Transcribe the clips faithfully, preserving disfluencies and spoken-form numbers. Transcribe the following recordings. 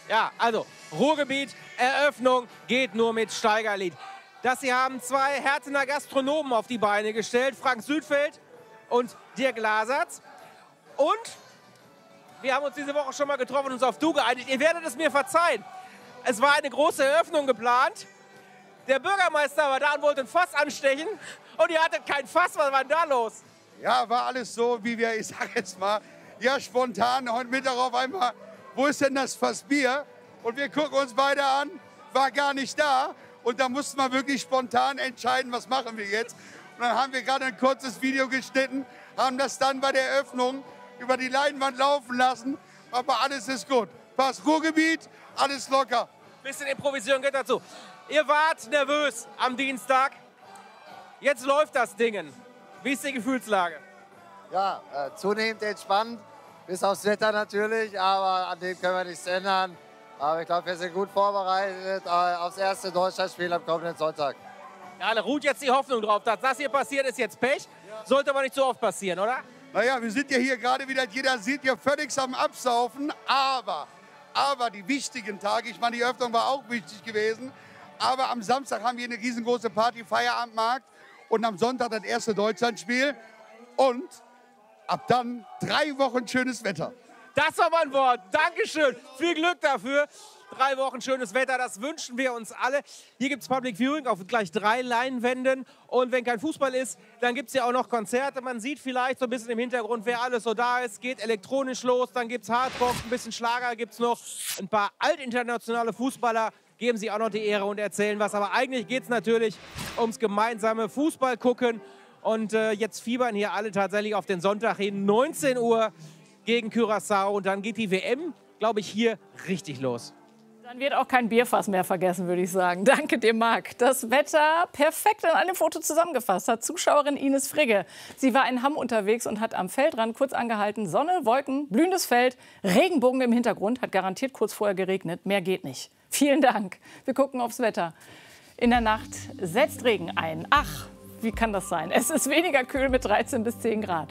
Ja, also Ruhrgebiet, Eröffnung geht nur mit Steigerlied. Das hier haben zwei Herzener Gastronomen auf die Beine gestellt, Frank Südfeld und Dirk Lasertz. Und wir haben uns diese Woche schon mal getroffen und uns auf Du geeinigt. Ihr werdet es mir verzeihen. Es war eine große Eröffnung geplant. Der Bürgermeister war da und wollte ein Fass anstechen. Und ihr hattet kein Fass. Was war denn da los? Ja, war alles so, wie wir, ich sag jetzt mal, ja, spontan heute Mittag auf einmal, wo ist denn das Fass Bier? Und wir gucken uns beide an, war gar nicht da. Und da mussten wir wirklich spontan entscheiden, was machen wir jetzt. Und dann haben wir gerade ein kurzes Video geschnitten, haben das dann bei der Eröffnung über die Leinwand laufen lassen. Aber alles ist gut. Pass Ruhrgebiet, alles locker. Bisschen Improvisierung geht dazu. Ihr wart nervös am Dienstag. Jetzt läuft das Ding. Wie ist die Gefühlslage? Ja, äh, zunehmend entspannt. Bis aufs Wetter natürlich, aber an dem können wir nichts ändern. Aber ich glaube, wir sind gut vorbereitet äh, aufs erste Deutschlandspiel am kommenden Sonntag. Ja, da ruht jetzt die Hoffnung drauf. Dass das hier passiert, ist jetzt Pech. Sollte aber nicht so oft passieren, oder? Naja, wir sind ja hier gerade wieder, jeder sieht ja völlig am Absaufen. Aber, aber die wichtigen Tage, ich meine, die Eröffnung war auch wichtig gewesen. Aber am Samstag haben wir eine riesengroße Party, Feierabendmarkt. Und am Sonntag das erste Deutschlandspiel. Und ab dann drei Wochen schönes Wetter. Das war mein Wort. Dankeschön. Viel Glück dafür. Drei Wochen schönes Wetter, das wünschen wir uns alle. Hier gibt es Public Viewing auf gleich drei Leinwänden. Und wenn kein Fußball ist, dann gibt es ja auch noch Konzerte. Man sieht vielleicht so ein bisschen im Hintergrund, wer alles so da ist. Geht elektronisch los, dann gibt es Hardrock, ein bisschen Schlager gibt es noch. Ein paar altinternationale Fußballer geben sie auch noch die Ehre und erzählen was. Aber eigentlich geht es natürlich ums gemeinsame Fußball gucken. Und äh, jetzt fiebern hier alle tatsächlich auf den Sonntag hin. neunzehn Uhr gegen Curaçao. Und dann geht die W M, glaube ich, hier richtig los. Dann wird auch kein Bierfass mehr vergessen, würde ich sagen. Danke dir, Marc. Das Wetter perfekt in einem Foto zusammengefasst hat Zuschauerin Ines Frigge. Sie war in Hamm unterwegs und hat am Feldrand kurz angehalten. Sonne, Wolken, blühendes Feld, Regenbogen im Hintergrund. Hat garantiert kurz vorher geregnet. Mehr geht nicht. Vielen Dank. Wir gucken aufs Wetter. In der Nacht setzt Regen ein. Ach, wie kann das sein? Es ist weniger kühl mit dreizehn bis zehn Grad.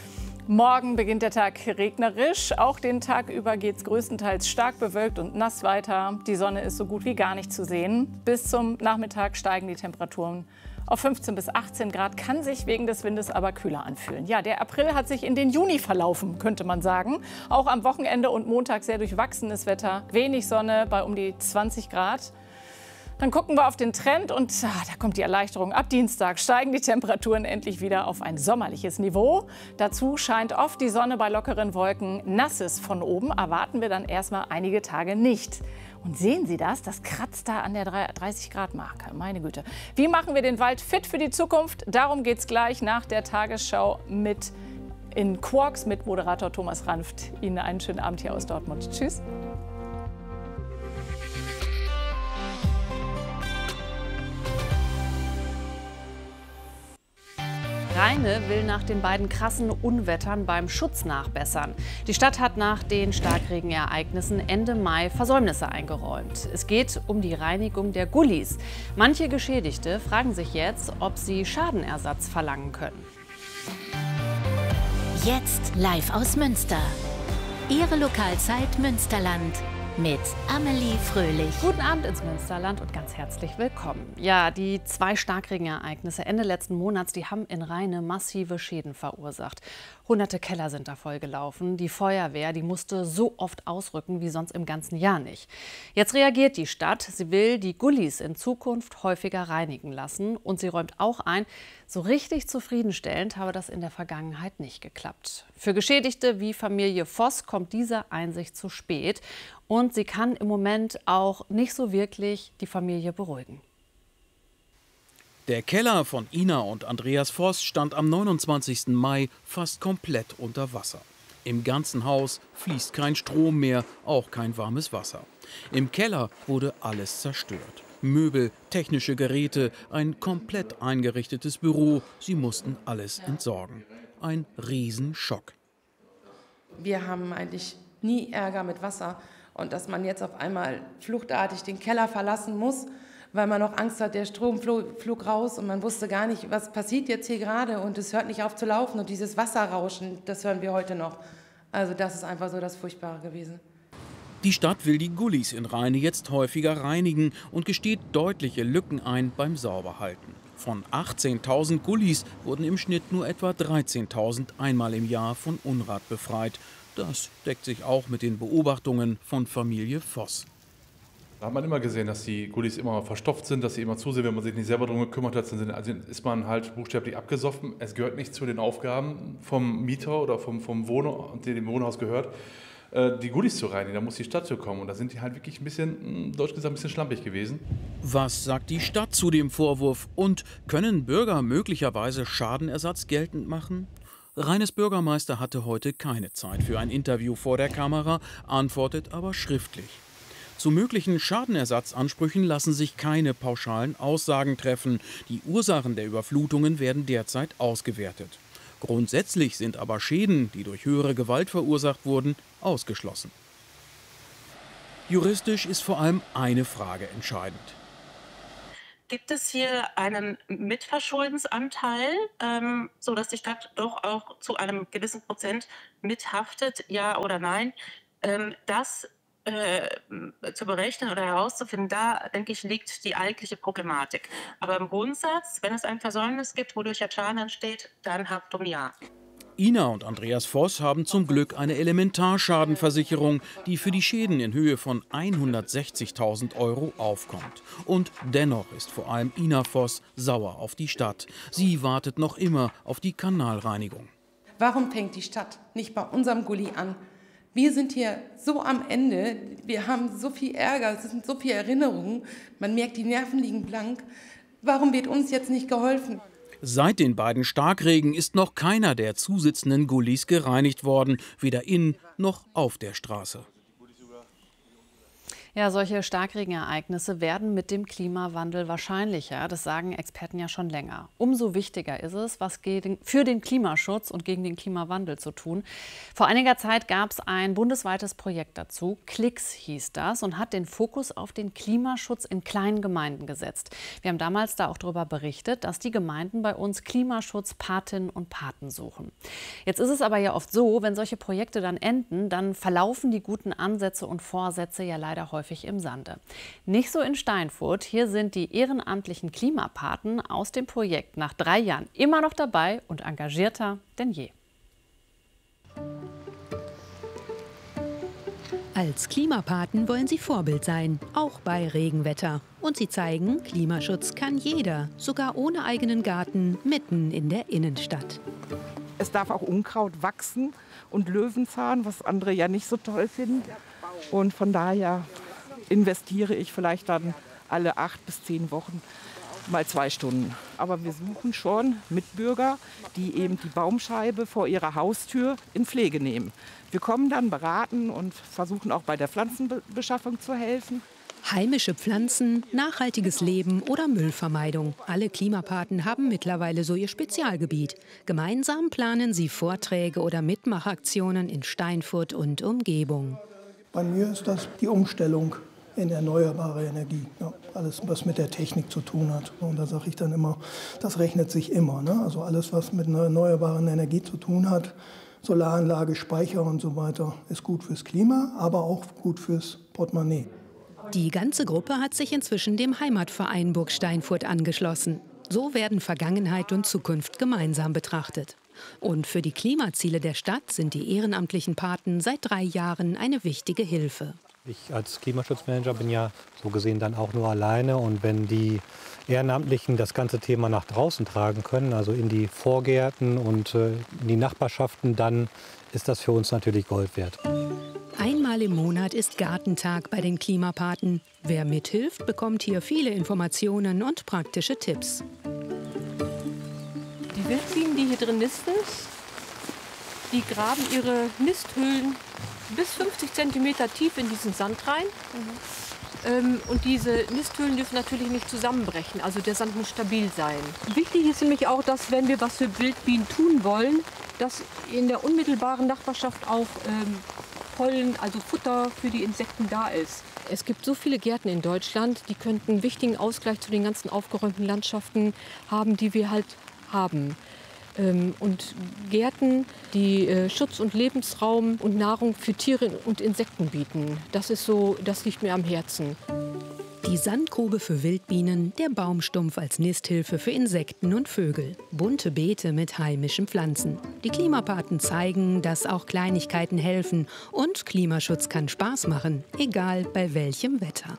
Morgen beginnt der Tag regnerisch. Auch den Tag über geht es größtenteils stark bewölkt und nass weiter. Die Sonne ist so gut wie gar nicht zu sehen. Bis zum Nachmittag steigen die Temperaturen auf fünfzehn bis achtzehn Grad. Kann sich wegen des Windes aber kühler anfühlen. Ja, der April hat sich in den Juni verlaufen, könnte man sagen. Auch am Wochenende und Montag sehr durchwachsenes Wetter. Wenig Sonne bei um die zwanzig Grad. Dann gucken wir auf den Trend und ah, da kommt die Erleichterung. Ab Dienstag steigen die Temperaturen endlich wieder auf ein sommerliches Niveau. Dazu scheint oft die Sonne bei lockeren Wolken. Nasses von oben erwarten wir dann erstmal einige Tage nicht. Und sehen Sie das? Das kratzt da an der dreißig Grad Marke. Meine Güte. Wie machen wir den Wald fit für die Zukunft? Darum geht es gleich nach der Tagesschau mit in Quarks mit Moderator Thomas Ranft. Ihnen einen schönen Abend hier aus Dortmund. Tschüss. Rheine will nach den beiden krassen Unwettern beim Schutz nachbessern. Die Stadt hat nach den Starkregenereignissen Ende Mai Versäumnisse eingeräumt. Es geht um die Reinigung der Gullis. Manche Geschädigte fragen sich jetzt, ob sie Schadenersatz verlangen können. Jetzt live aus Münster. Ihre Lokalzeit Münsterland. Mit Amelie Fröhlich. Guten Abend ins Münsterland und ganz herzlich willkommen. Ja, die zwei Starkregenereignisse Ende letzten Monats, die haben in Rheine massive Schäden verursacht. Hunderte Keller sind da vollgelaufen. Die Feuerwehr, die musste so oft ausrücken wie sonst im ganzen Jahr nicht. Jetzt reagiert die Stadt. Sie will die Gullis in Zukunft häufiger reinigen lassen. Und sie räumt auch ein, so richtig zufriedenstellend habe das in der Vergangenheit nicht geklappt. Für Geschädigte wie Familie Voss kommt diese Einsicht zu spät. Und sie kann im Moment auch nicht so wirklich die Familie beruhigen. Der Keller von Ina und Andreas Voss stand am neunundzwanzigsten Mai fast komplett unter Wasser. Im ganzen Haus fließt kein Strom mehr, auch kein warmes Wasser. Im Keller wurde alles zerstört. Möbel, technische Geräte, ein komplett eingerichtetes Büro. Sie mussten alles entsorgen. Ein Riesenschock. Wir haben eigentlich nie Ärger mit Wasser. Und dass man jetzt auf einmal fluchtartig den Keller verlassen muss, weil man noch Angst hat, der Strom flog, flog raus und man wusste gar nicht, was passiert jetzt hier gerade und es hört nicht auf zu laufen und dieses Wasserrauschen, das hören wir heute noch. Also das ist einfach so das Furchtbare gewesen. Die Stadt will die Gullis in Rheine jetzt häufiger reinigen und gesteht deutliche Lücken ein beim Sauberhalten. Von achtzehntausend Gullis wurden im Schnitt nur etwa dreizehntausend einmal im Jahr von Unrat befreit. Das deckt sich auch mit den Beobachtungen von Familie Voss. Da hat man immer gesehen, dass die Gullis immer verstopft sind, dass sie immer zusehen, wenn man sich nicht selber darum gekümmert hat, sind, also ist man halt buchstäblich abgesoffen. Es gehört nicht zu den Aufgaben vom Mieter oder vom, vom Wohner, der dem Wohnhaus gehört, die Gullis zu reinigen. Da muss die Stadt zu kommen. Und da sind die halt wirklich ein bisschen, deutsch gesagt, ein bisschen schlampig gewesen. Was sagt die Stadt zu dem Vorwurf? Und können Bürger möglicherweise Schadenersatz geltend machen? Rheines Bürgermeister hatte heute keine Zeit für ein Interview vor der Kamera, antwortet aber schriftlich. Zu möglichen Schadenersatzansprüchen lassen sich keine pauschalen Aussagen treffen. Die Ursachen der Überflutungen werden derzeit ausgewertet. Grundsätzlich sind aber Schäden, die durch höhere Gewalt verursacht wurden, ausgeschlossen. Juristisch ist vor allem eine Frage entscheidend. Gibt es hier einen Mitverschuldensanteil, ähm, sodass die Stadt doch auch zu einem gewissen Prozent mithaftet, ja oder nein? Ähm, das äh, zu berechnen oder herauszufinden, da, denke ich, liegt die eigentliche Problematik. Aber im Grundsatz, wenn es ein Versäumnis gibt, wodurch ein Schaden entsteht, dann Haftung ja. Ina und Andreas Voss haben zum Glück eine Elementarschadenversicherung, die für die Schäden in Höhe von hundertsechzigtausend Euro aufkommt. Und dennoch ist vor allem Ina Voss sauer auf die Stadt. Sie wartet noch immer auf die Kanalreinigung. Warum fängt die Stadt nicht bei unserem Gully an? Wir sind hier so am Ende, wir haben so viel Ärger, es sind so viele Erinnerungen, man merkt, die Nerven liegen blank. Warum wird uns jetzt nicht geholfen? Seit den beiden Starkregen ist noch keiner der zusitzenden Gullis gereinigt worden, weder in noch auf der Straße. Ja, solche Starkregenereignisse werden mit dem Klimawandel wahrscheinlicher. Das sagen Experten ja schon länger. Umso wichtiger ist es, was für den Klimaschutz und gegen den Klimawandel zu tun. Vor einiger Zeit gab es ein bundesweites Projekt dazu. Klicks hieß das und hat den Fokus auf den Klimaschutz in kleinen Gemeinden gesetzt. Wir haben damals da auch darüber berichtet, dass die Gemeinden bei uns Klimaschutzpatinnen und Paten suchen. Jetzt ist es aber ja oft so, wenn solche Projekte dann enden, dann verlaufen die guten Ansätze und Vorsätze ja leider häufig im Sande. Nicht so in Steinfurt. Hier sind die ehrenamtlichen Klimapaten aus dem Projekt nach drei Jahren immer noch dabei und engagierter denn je. Als Klimapaten wollen sie Vorbild sein, auch bei Regenwetter. Und sie zeigen, Klimaschutz kann jeder, sogar ohne eigenen Garten, mitten in der Innenstadt. Es darf auch Unkraut wachsen und Löwenzahn, was andere ja nicht so toll finden. Und von daher investiere ich vielleicht dann alle acht bis zehn Wochen mal zwei Stunden. Aber wir suchen schon Mitbürger, die eben die Baumscheibe vor ihrer Haustür in Pflege nehmen. Wir kommen dann beraten und versuchen auch bei der Pflanzenbeschaffung zu helfen. Heimische Pflanzen, nachhaltiges Leben oder Müllvermeidung. Alle Klimapaten haben mittlerweile so ihr Spezialgebiet. Gemeinsam planen sie Vorträge oder Mitmachaktionen in Steinfurt und Umgebung. Bei mir ist das die Umstellung in erneuerbare Energie. Ja, alles, was mit der Technik zu tun hat. Und da sage ich dann immer, das rechnet sich immer. Ne? Also alles, was mit einer erneuerbaren Energie zu tun hat, Solaranlage, Speicher und so weiter, ist gut fürs Klima, aber auch gut fürs Portemonnaie. Die ganze Gruppe hat sich inzwischen dem Heimatverein Burg Steinfurt angeschlossen. So werden Vergangenheit und Zukunft gemeinsam betrachtet. Und für die Klimaziele der Stadt sind die ehrenamtlichen Paten seit drei Jahren eine wichtige Hilfe. Ich als Klimaschutzmanager bin ja so gesehen dann auch nur alleine. Und wenn die Ehrenamtlichen das ganze Thema nach draußen tragen können, also in die Vorgärten und äh, in die Nachbarschaften, dann ist das für uns natürlich Gold wert. Einmal im Monat ist Gartentag bei den Klimapaten. Wer mithilft, bekommt hier viele Informationen und praktische Tipps. Die Wildbienen, die hier drin nisten, die graben ihre Nisthöhlen bis fünfzig Zentimeter tief in diesen Sand rein. Mhm. Ähm, und diese Nisthöhlen dürfen natürlich nicht zusammenbrechen, also der Sand muss stabil sein. Wichtig ist nämlich auch, dass wenn wir was für Wildbienen tun wollen, dass in der unmittelbaren Nachbarschaft auch ähm, Pollen, also Futter für die Insekten da ist. Es gibt so viele Gärten in Deutschland, die könnten einen wichtigen Ausgleich zu den ganzen aufgeräumten Landschaften haben, die wir halt haben. ähm, und Gärten, die äh, Schutz und Lebensraum und Nahrung für Tiere und Insekten bieten. Das ist so, das liegt mir am Herzen. Die Sandgrube für Wildbienen, der Baumstumpf als Nisthilfe für Insekten und Vögel. Bunte Beete mit heimischen Pflanzen. Die Klimapaten zeigen, dass auch Kleinigkeiten helfen. Und Klimaschutz kann Spaß machen, egal bei welchem Wetter.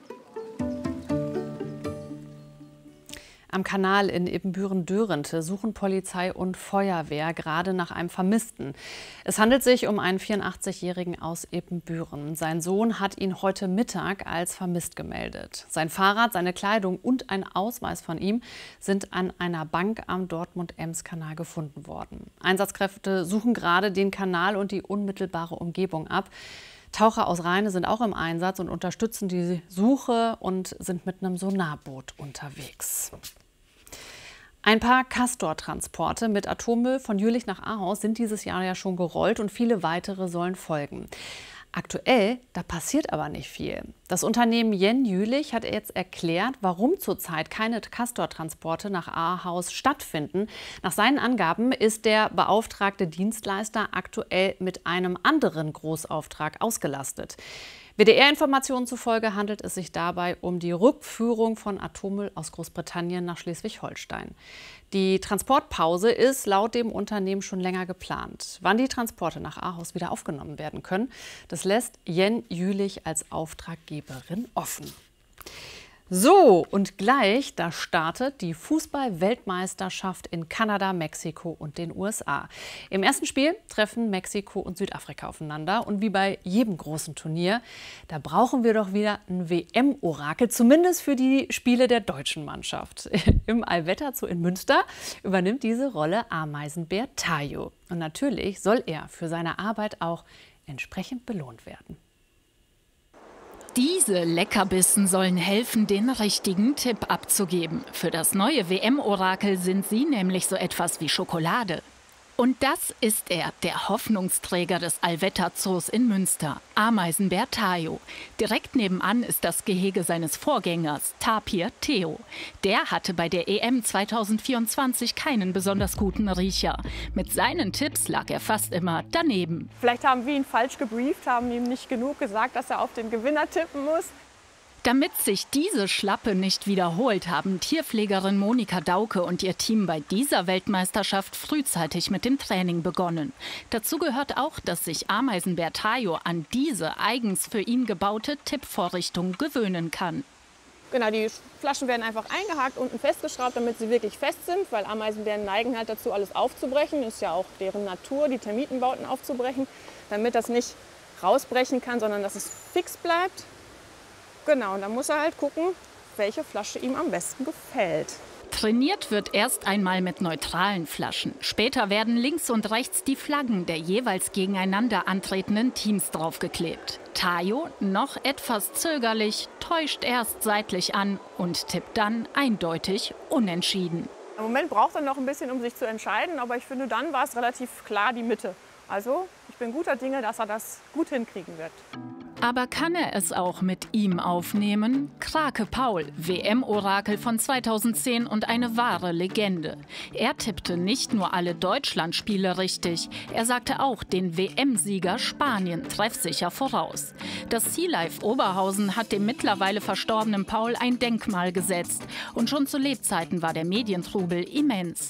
Am Kanal in Ibbenbüren-Dörrente suchen Polizei und Feuerwehr gerade nach einem Vermissten. Es handelt sich um einen vierundachtzigjährigen aus Ibbenbüren. Sein Sohn hat ihn heute Mittag als vermisst gemeldet. Sein Fahrrad, seine Kleidung und ein Ausweis von ihm sind an einer Bank am Dortmund-Ems-Kanal gefunden worden. Einsatzkräfte suchen gerade den Kanal und die unmittelbare Umgebung ab. Taucher aus Rheine sind auch im Einsatz und unterstützen die Suche und sind mit einem Sonarboot unterwegs. Ein paar Castor-Transporte mit Atommüll von Jülich nach Ahaus sind dieses Jahr ja schon gerollt und viele weitere sollen folgen. Aktuell, da passiert aber nicht viel. Das Unternehmen Jen Jülich hat jetzt erklärt, warum zurzeit keine Castor-Transporte nach Ahaus stattfinden. Nach seinen Angaben ist der beauftragte Dienstleister aktuell mit einem anderen Großauftrag ausgelastet. W D R-Informationen zufolge handelt es sich dabei um die Rückführung von Atommüll aus Großbritannien nach Schleswig-Holstein. Die Transportpause ist laut dem Unternehmen schon länger geplant. Wann die Transporte nach Ahaus wieder aufgenommen werden können, das lässt Jen Jülich als Auftraggeberin offen. So, und gleich, da startet die Fußball-Weltmeisterschaft in Kanada, Mexiko und den U S A. Im ersten Spiel treffen Mexiko und Südafrika aufeinander. Und wie bei jedem großen Turnier, da brauchen wir doch wieder ein W M-Orakel, zumindest für die Spiele der deutschen Mannschaft. Im Allwetter Zoo in Münster übernimmt diese Rolle Ameisenbär Tayo. Und natürlich soll er für seine Arbeit auch entsprechend belohnt werden. Diese Leckerbissen sollen helfen, den richtigen Tipp abzugeben. Für das neue W M-Orakel sind sie nämlich so etwas wie Schokolade. Und das ist er, der Hoffnungsträger des Allwetter-Zoos in Münster, Ameisenbär Tayo. Direkt nebenan ist das Gehege seines Vorgängers, Tapir Theo. Der hatte bei der E M zweitausendvierundzwanzig keinen besonders guten Riecher. Mit seinen Tipps lag er fast immer daneben. Vielleicht haben wir ihn falsch gebrieft, haben ihm nicht genug gesagt, dass er auf den Gewinner tippen muss. Damit sich diese Schlappe nicht wiederholt, haben Tierpflegerin Monika Dauke und ihr Team bei dieser Weltmeisterschaft frühzeitig mit dem Training begonnen. Dazu gehört auch, dass sich Ameisenbär Tayo an diese eigens für ihn gebaute Tippvorrichtung gewöhnen kann. Genau, die Flaschen werden einfach eingehakt, unten festgeschraubt, damit sie wirklich fest sind, weil Ameisenbären neigen halt dazu, alles aufzubrechen. Ist ja auch deren Natur, die Termitenbauten aufzubrechen, damit das nicht rausbrechen kann, sondern dass es fix bleibt. Genau, und dann muss er halt gucken, welche Flasche ihm am besten gefällt. Trainiert wird erst einmal mit neutralen Flaschen. Später werden links und rechts die Flaggen der jeweils gegeneinander antretenden Teams draufgeklebt. Tayo, noch etwas zögerlich, täuscht erst seitlich an und tippt dann eindeutig unentschieden. Im Moment braucht er noch ein bisschen, um sich zu entscheiden, aber ich finde, dann war es relativ klar die Mitte. Also, ich bin guter Dinge, dass er das gut hinkriegen wird. Aber kann er es auch mit ihm aufnehmen? Krake Paul, W M-Orakel von zweitausendzehn und eine wahre Legende. Er tippte nicht nur alle Deutschlandspiele richtig, er sagte auch den W M-Sieger Spanien treffsicher voraus. Das Sea Life Oberhausen hat dem mittlerweile verstorbenen Paul ein Denkmal gesetzt. Und schon zu Lebzeiten war der Medientrubel immens.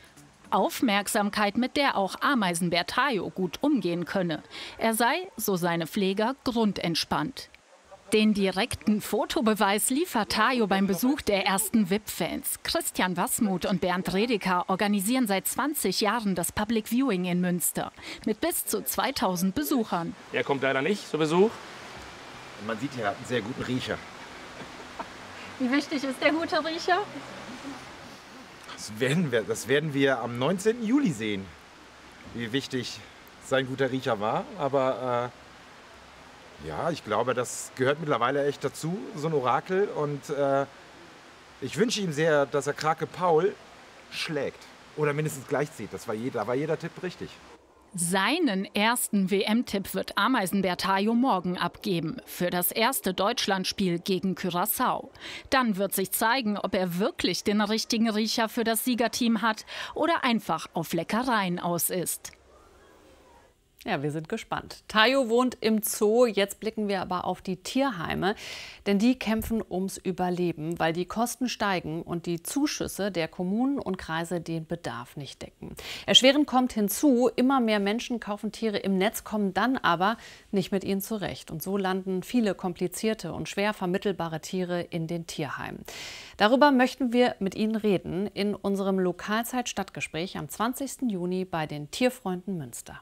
Aufmerksamkeit, mit der auch Ameisenbär Tayo gut umgehen könne. Er sei, so seine Pfleger, grundentspannt. Den direkten Fotobeweis liefert Tayo beim Besuch der ersten V I P-Fans. Christian Wassmuth und Bernd Redeker organisieren seit zwanzig Jahren das Public Viewing in Münster mit bis zu zweitausend Besuchern. Er kommt leider nicht zu Besuch. Man sieht, er hat einen sehr guten Riecher. Wie wichtig ist der gute Riecher? Das werden wir, das werden wir am neunzehnten Juli sehen, wie wichtig sein guter Riecher war. Aber äh, ja, ich glaube, das gehört mittlerweile echt dazu, so ein Orakel. Und äh, ich wünsche ihm sehr, dass er Krake Paul schlägt oder mindestens gleich zieht. Das war jeder, da war jeder Tipp richtig. Seinen ersten W M-Tipp wird Ameisenbär Tayo morgen abgeben. Für das erste Deutschlandspiel gegen Curaçao. Dann wird sich zeigen, ob er wirklich den richtigen Riecher für das Siegerteam hat oder einfach auf Leckereien aus ist. Ja, wir sind gespannt. Tayo wohnt im Zoo. Jetzt blicken wir aber auf die Tierheime. Denn die kämpfen ums Überleben, weil die Kosten steigen und die Zuschüsse der Kommunen und Kreise den Bedarf nicht decken. Erschwerend kommt hinzu, immer mehr Menschen kaufen Tiere im Netz, kommen dann aber nicht mit ihnen zurecht. Und so landen viele komplizierte und schwer vermittelbare Tiere in den Tierheimen. Darüber möchten wir mit Ihnen reden in unserem Lokalzeit-Stadtgespräch am zwanzigsten Juni bei den Tierfreunden Münster.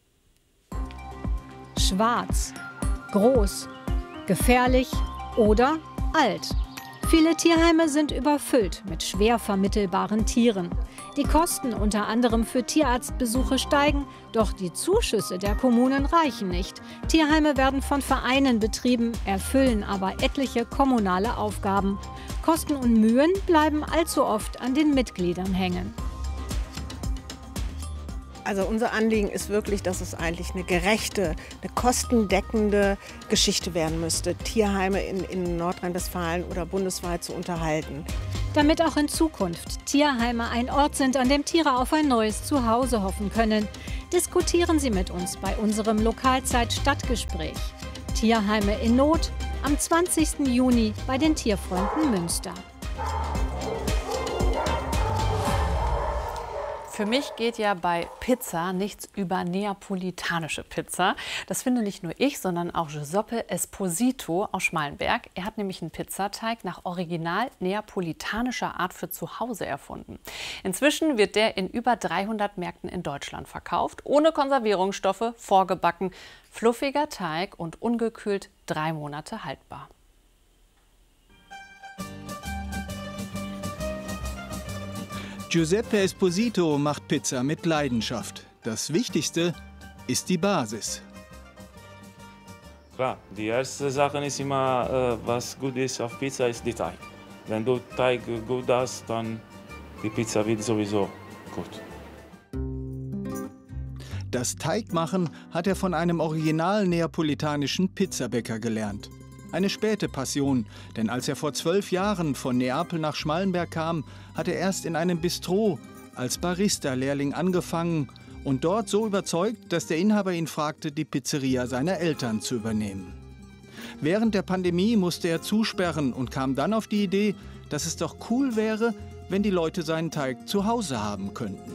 Schwarz, groß, gefährlich oder alt. Viele Tierheime sind überfüllt mit schwer vermittelbaren Tieren. Die Kosten unter anderem für Tierarztbesuche steigen, doch die Zuschüsse der Kommunen reichen nicht. Tierheime werden von Vereinen betrieben, erfüllen aber etliche kommunale Aufgaben. Kosten und Mühen bleiben allzu oft an den Mitgliedern hängen. Also unser Anliegen ist wirklich, dass es eigentlich eine gerechte, eine kostendeckende Geschichte werden müsste, Tierheime in, in Nordrhein-Westfalen oder bundesweit zu unterhalten. Damit auch in Zukunft Tierheime ein Ort sind, an dem Tiere auf ein neues Zuhause hoffen können, diskutieren Sie mit uns bei unserem Lokalzeit-Stadtgespräch. Tierheime in Not am zwanzigsten Juni bei den Tierfreunden Münster. Für mich geht ja bei Pizza nichts über neapolitanische Pizza. Das finde nicht nur ich, sondern auch Giuseppe Esposito aus Schmallenberg. Er hat nämlich einen Pizzateig nach original neapolitanischer Art für zu Hause erfunden. Inzwischen wird der in über dreihundert Märkten in Deutschland verkauft, ohne Konservierungsstoffe, vorgebacken, fluffiger Teig und ungekühlt drei Monate haltbar. Giuseppe Esposito macht Pizza mit Leidenschaft. Das Wichtigste ist die Basis. Klar, die erste Sache ist immer, äh, was gut ist auf Pizza, ist der Teig. Wenn du Teig gut hast, dann die Pizza wird sowieso gut. Das Teigmachen hat er von einem original neapolitanischen Pizzabäcker gelernt. Eine späte Passion, denn als er vor zwölf Jahren von Neapel nach Schmallenberg kam, hat er erst in einem Bistro als Barista-Lehrling angefangen und dort so überzeugt, dass der Inhaber ihn fragte, die Pizzeria seiner Eltern zu übernehmen. Während der Pandemie musste er zusperren und kam dann auf die Idee, dass es doch cool wäre, wenn die Leute seinen Teig zu Hause haben könnten.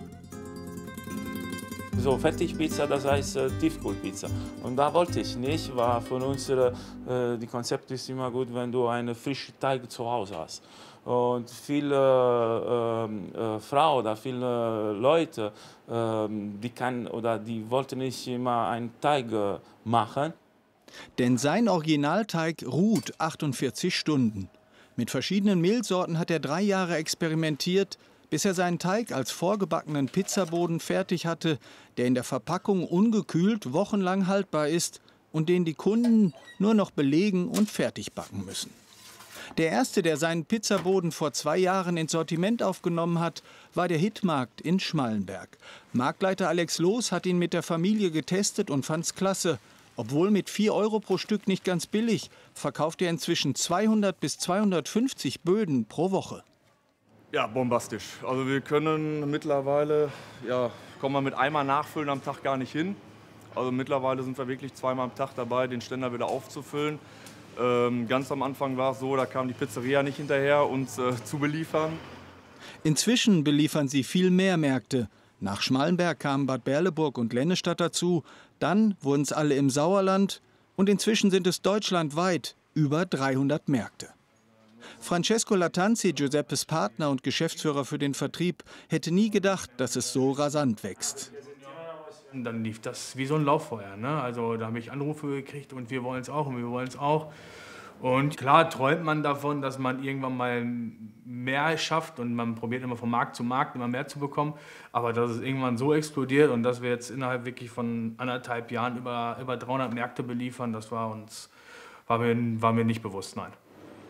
So Fertigpizza, das heißt äh, Tiefkühlpizza. Und da wollte ich nicht, war von uns, äh, die Konzept ist immer gut, wenn du einen frischen Teig zu Hause hast. Und viele äh, äh, Frauen oder viele Leute, äh, die, kann, oder die wollten nicht immer einen Teig äh, machen. Denn sein Originalteig ruht achtundvierzig Stunden. Mit verschiedenen Mehlsorten hat er drei Jahre experimentiert, bis er seinen Teig als vorgebackenen Pizzaboden fertig hatte, der in der Verpackung ungekühlt wochenlang haltbar ist und den die Kunden nur noch belegen und fertig backen müssen. Der erste, der seinen Pizzaboden vor zwei Jahren ins Sortiment aufgenommen hat, war der Hitmarkt in Schmallenberg. Marktleiter Alex Loos hat ihn mit der Familie getestet und fand's klasse. Obwohl mit vier Euro pro Stück nicht ganz billig, verkauft er inzwischen zweihundert bis zweihundertfünfzig Böden pro Woche. Ja, bombastisch. Also wir können mittlerweile, ja, kommen wir mit einmal nachfüllen am Tag gar nicht hin. Also mittlerweile sind wir wirklich zweimal am Tag dabei, den Ständer wieder aufzufüllen. Ähm, ganz am Anfang war es so, da kam die Pizzeria nicht hinterher, uns äh, zu beliefern. Inzwischen beliefern sie viel mehr Märkte. Nach Schmallenberg kamen Bad Berleburg und Lennestadt dazu. Dann wurden es alle im Sauerland. Und inzwischen sind es deutschlandweit über dreihundert Märkte. Francesco Lattanzi, Giuseppes Partner und Geschäftsführer für den Vertrieb, hätte nie gedacht, dass es so rasant wächst. Dann lief das wie so ein Lauffeuer, ne? Also da habe ich Anrufe gekriegt und wir wollen es auch und wir wollen es auch. Und klar träumt man davon, dass man irgendwann mal mehr schafft und man probiert immer von Markt zu Markt immer mehr zu bekommen. Aber dass es irgendwann so explodiert und dass wir jetzt innerhalb wirklich von anderthalb Jahren über, über dreihundert Märkte beliefern, das war uns, war mir, war mir nicht bewusst, nein.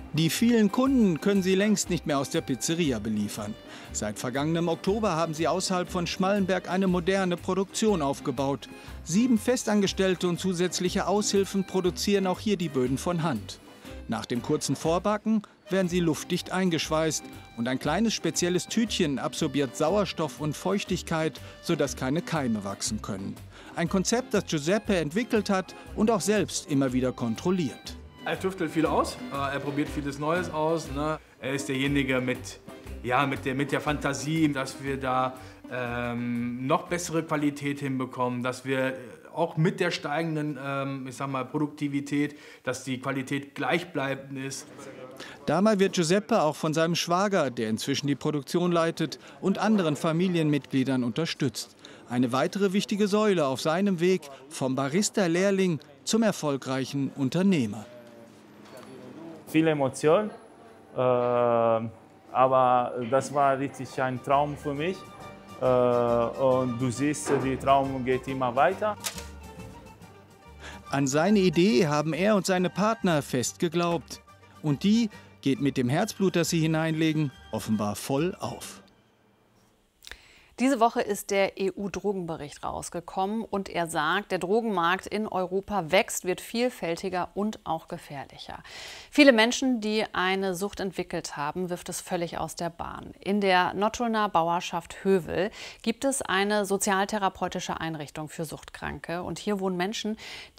Die vielen Kunden können sie längst nicht mehr aus der Pizzeria beliefern. Seit vergangenem Oktober haben sie außerhalb von Schmallenberg eine moderne Produktion aufgebaut. Sieben Festangestellte und zusätzliche Aushilfen produzieren auch hier die Böden von Hand. Nach dem kurzen Vorbacken werden sie luftdicht eingeschweißt und ein kleines spezielles Tütchen absorbiert Sauerstoff und Feuchtigkeit, sodass keine Keime wachsen können. Ein Konzept, das Giuseppe entwickelt hat und auch selbst immer wieder kontrolliert. Er tüftelt viel aus, er probiert vieles Neues aus. Ne? Er ist derjenige mit, ja, mit, der, mit der Fantasie, dass wir da ähm, noch bessere Qualität hinbekommen, dass wir auch mit der steigenden ähm, ich sag mal, Produktivität, dass die Qualität gleichbleibend ist. Dabei wird Giuseppe auch von seinem Schwager, der inzwischen die Produktion leitet, und anderen Familienmitgliedern unterstützt. Eine weitere wichtige Säule auf seinem Weg vom Barista-Lehrling zum erfolgreichen Unternehmer. Viele Emotionen, äh, aber das war richtig ein Traum für mich. Äh, und du siehst, der Traum geht immer weiter. An seine Idee haben er und seine Partner fest geglaubt. Und die geht mit dem Herzblut, das sie hineinlegen, offenbar voll auf. Diese Woche ist der E U-Drogenbericht rausgekommen und er sagt, der Drogenmarkt in Europa wächst, wird vielfältiger und auch gefährlicher. Viele Menschen, die eine Sucht entwickelt haben, wirft es völlig aus der Bahn. In der Nottulner Bauerschaft Hövel gibt es eine sozialtherapeutische Einrichtung für Suchtkranke und hier wohnen Menschen,